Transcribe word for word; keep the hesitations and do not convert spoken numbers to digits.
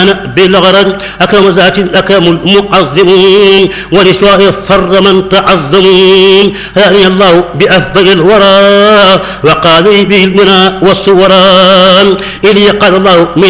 بالغرض أكرم ذات أكرم المعظمون ولسواء الفر من تعظمون هاني الله بأفضل الورى وقال به المنى والصوران إلي قال الله من